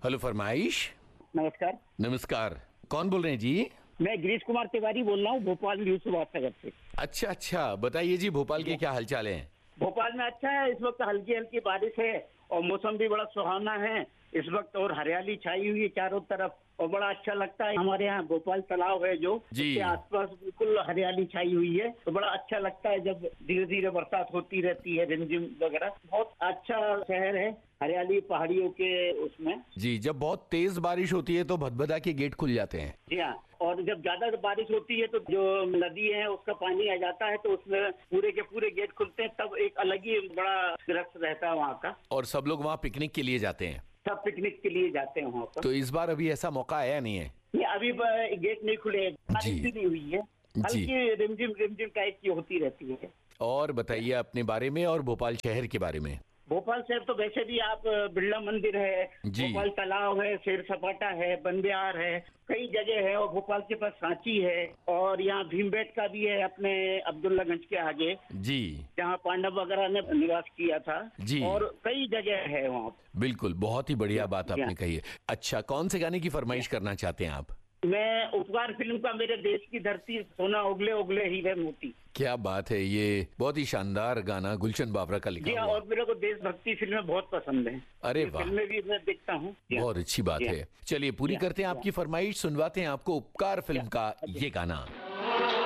Hello फरमाइश। नमस्कार। नमस्कार, कौन बोल रहे हैं जी? मैं गिरीश कुमार तिवारी बोल रहा हूँ, भोपाल न्यूज सुभाष नगर से। अच्छा अच्छा, बताइए जी, भोपाल के क्या हालचाल हैं? भोपाल में अच्छा है, इस वक्त हल्की हल्की बारिश है और मौसम भी बड़ा सुहावना है इस वक्त, और हरियाली छाई हुई है चारों तरफ और बड़ा अच्छा लगता है। हमारे यहाँ भोपाल तालाब है जो, उसके आसपास बिल्कुल हरियाली छाई हुई है, तो बड़ा अच्छा लगता है जब धीरे धीरे बरसात होती रहती है, रिमझिम वगैरह। बहुत अच्छा शहर है, हरियाली पहाड़ियों के उसमें। जी, जब बहुत तेज बारिश होती है तो भदभदा के गेट खुल जाते हैं। जी हाँ, और जब ज्यादा बारिश होती है तो जो नदी है उसका पानी आ जाता है, तो उसमें पूरे के पूरे गेट खुलते हैं, तब एक अलग ही बड़ा दृश्य रहता है वहाँ का। और सब लोग वहाँ पिकनिक के लिए जाते हैं। सब पिकनिक के लिए जाते हैं वहाँ पर। तो इस बार अभी ऐसा मौका आया नहीं है? नहीं, अभी गेट नहीं खुले, बारिश भी नहीं हुई है, हल्की रिमझिम रिमझिम टाइप की होती रहती है। और बताइए अपने बारे में और भोपाल शहर के बारे में। भोपाल शहर तो वैसे भी आप बिरला मंदिर है, भोपाल तालाब है, शेर सपाटा है, बंदियार है, कई जगह है, और भोपाल के पास सांची है, और यहाँ भीमबेटका भी है अपने अब्दुल्लागंज के आगे जी, जहाँ पांडव वगैरह ने निवास किया था जी, और कई जगह है वहाँ। बिल्कुल, बहुत ही बढ़िया बात आपने कही है। अच्छा, कौन से गाने की फरमाइश करना चाहते हैं आप? मैं उपकार फिल्म का मेरे देश की धरती सोना उगले उगले हीरे मोती। क्या बात है, ये बहुत ही शानदार गाना गुलशन बाबरा का लिखा हुआ। और मेरे को देशभक्ति फिल्में बहुत पसंद है। अरे वाह, फिल्में भी मैं देखता हूँ। बहुत अच्छी बात है। चलिए पूरी करते हैं आपकी फरमाइश, सुनवाते हैं आपको उपकार फिल्म का ये गाना।